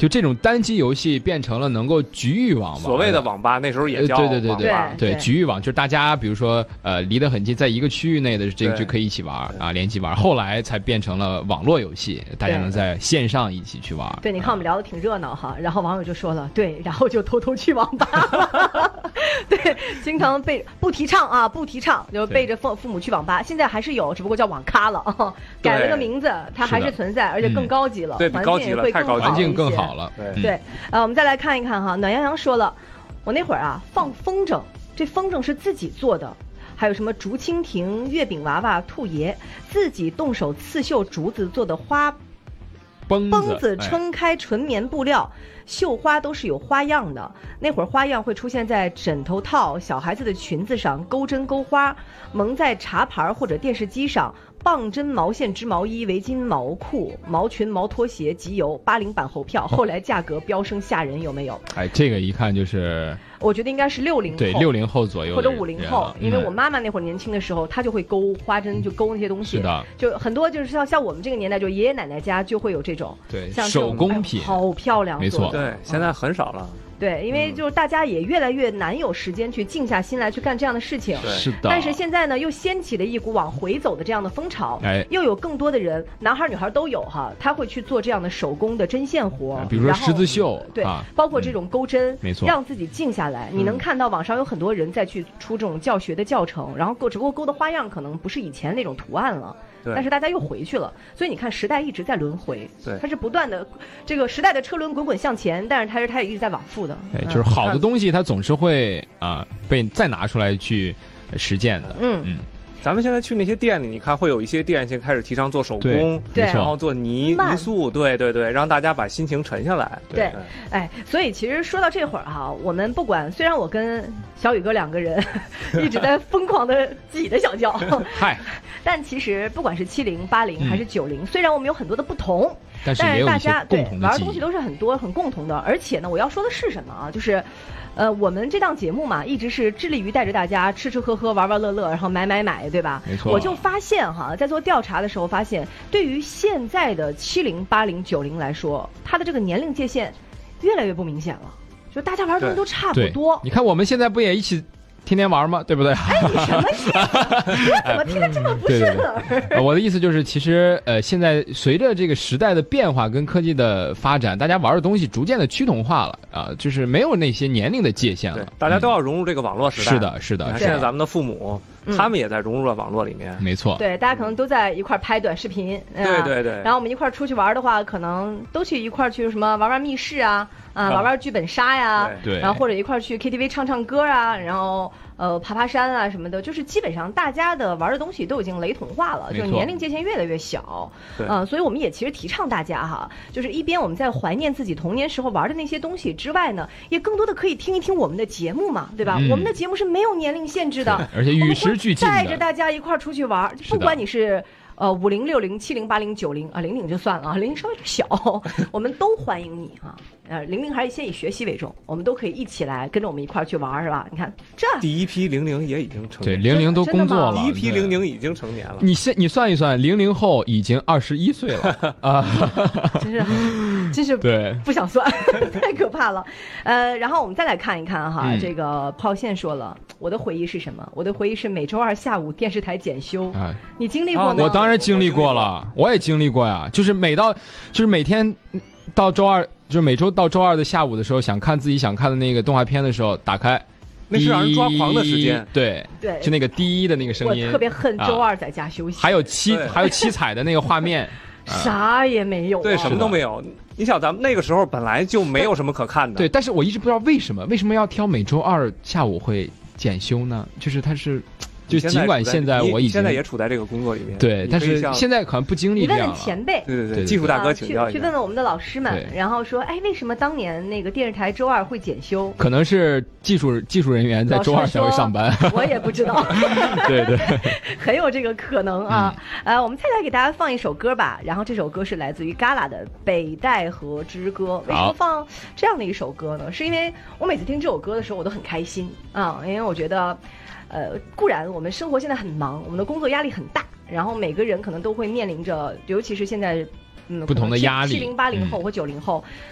就这种单机游戏变成了能够局域网， 所谓的网吧那时候也叫对局域网，就是大家比如说离得很近，在一个区域内的这个就可以一起玩啊，联机玩。后来才变成了网络游戏，大家能在线上一起去玩。 对，你看我们聊得挺热闹哈，然后网友就说了，对，然后就偷偷去网吧，对，经常不提倡，就背着父母去网吧。现在还是有，只不过叫网咖了，改了个名字，它还是存在，而且更高级了， 对，高级了，太高级了， 环境更好了。 对，我们再来看一看哈，暖洋洋说了，我那会儿啊放风筝，这风筝是自己做的。还有什么竹蜻蜓、月饼娃娃、兔爷，自己动手刺绣竹子做的花绷子撑开纯棉布料，绣花都是有花样的。那会儿花样会出现在枕头套、小孩子的裙子上，钩针钩花，蒙在茶盘或者电视机上。棒针毛线织毛衣、围巾、毛裤、毛裙、毛拖鞋、集邮、80版猴票，后来价格飙升吓人，有没有？ 哎，这个一看就是， 我觉得应该是60后， 对60后左右或者50后，因为我妈妈那会儿年轻的时候，她就会钩花针，就钩那些东西， 是的， 就很多就是像我们这个年代，就爷爷奶奶家就会有这种， 对， 像手工品， 好漂亮， 没错， 对，现在很少了。 对，因为就是大家也越来越难有时间去静下心来去干这样的事情。 是的。 但是现在呢，又掀起了一股往回走的这样的风潮，又有更多的人，男孩女孩都有哈，他会去做这样的手工的针线活， 比如说狮子绣， 对，包括这种钩针， 没错， 让自己静下来。你能看到网上有很多人在去出这种教学的教程，然后只不过钩的花样可能不是以前那种图案了。但是大家又回去了，所以你看时代一直在轮回， 对， 它是不断的，这个时代的车轮滚滚向前，但是它也一直在往复的。 对，就是好的东西它总是会被再拿出来去实践的。 咱们现在去那些店里，你看会有一些店现在开始提倡做手工， 对， 然后做泥塑，对，让大家把心情沉下来。 对，哎，所以其实说到这会儿哈，我们不管，虽然我跟小宇哥2个人一直在疯狂的挤的小叫， 嗨， 但其实不管是70、80还是90，虽然我们有很多的不同， 但是大家对玩的东西都是很多很共同的，而且呢，我要说的是什么啊？就是。我们这档节目嘛，一直是致力于带着大家吃吃喝喝、玩玩乐乐，然后买，对吧？ 没错。 我就发现哈，在做调查的时候发现，对于现在的70、80、90来说，它的这个年龄界限越来越不明显了，就大家玩的东西都差不多。 你看我们现在不也一起天天玩吗？对不对？ 哎，你什么意思？我怎么听得这么不顺耳？ 我的意思就是，其实现在随着这个时代的变化跟科技的发展，大家玩的东西逐渐的趋同化了啊，就是没有那些年龄的界限了。 大家都要融入这个网络时代。 是的。 现在咱们的父母，他们也在融入了网络里面。 没错。 对，大家可能都在一块拍短视频。 对。 然后我们一块出去玩的话，可能都去一块去什么玩密室啊。玩剧本杀呀， 对， 然后或者一块去 KTV 唱歌啊，然后爬山啊什么的，就是基本上大家的玩的东西都已经雷同化了，就是年龄界限越来越小。所以我们也其实提倡大家哈，就是一边我们在怀念自己童年时候玩的那些东西之外呢，也更多的可以听一听我们的节目嘛，对吧？我们的节目是没有年龄限制的， 而且与时俱进的， 带着大家一块出去玩，不管你是。50、60、70、80、90啊，00就算了啊，00稍微有点小，我们都欢迎你啊。00还是先以学习为重，我们都可以一起来跟着我们一块儿去玩，是吧？你看这第一批00也已经成年， 对，00都工作了， 第一批00已经成年了。 你算一算，00后已经21岁了啊， 真是对， 不想算，太可怕了。然后我们再来看一看哈，这个炮线说了，我的回忆是什么？我的回忆是每周2下午电视台检修。你经历过吗？ 我当然经历过了，我也经历过呀。就是每天到周二，就是每周到周二的下午的时候，想看自己想看的那个动画片的时候，打开， 那是让人抓狂的时间。 对，就那个第一的那个声音。 我特别恨周二在家休息。 还有七彩的那个画面， 啥也没有。 对，什么都没有。你想，咱们那个时候本来就没有什么可看的。 对，但是我一直不知道为什么要挑每周二下午会检修呢？就是它是。就尽管现在我已经现在也处在这个工作里面， 对，但是现在可能不经历这样。 你问问前辈， 对，技术大哥请教一下， 去问问我们的老师们，然后说，哎，为什么当年那个电视台周二会检修？ 可能是技术人员在周二才会上班， 我也不知道。 对， 很有这个可能啊。我们再来给大家放一首歌吧，然后这首歌是来自于 Gala 的《北戴河之歌》。为什么放这样的一首歌呢？是因为我每次听这首歌的时候，我都很开心啊，因为我觉得。固然我们生活现在很忙，我们的工作压力很大，然后每个人可能都会面临着，尤其是现在， 不同的压力。 70、80后或90后，